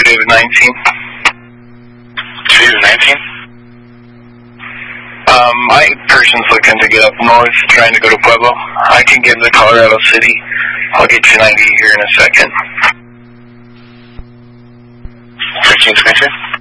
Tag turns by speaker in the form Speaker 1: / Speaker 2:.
Speaker 1: David 19.
Speaker 2: 2 David 19?
Speaker 1: My person's looking to get up north, trying to go to Pueblo. I can get to Colorado City. I'll get you 90 here in a second.
Speaker 2: 1322?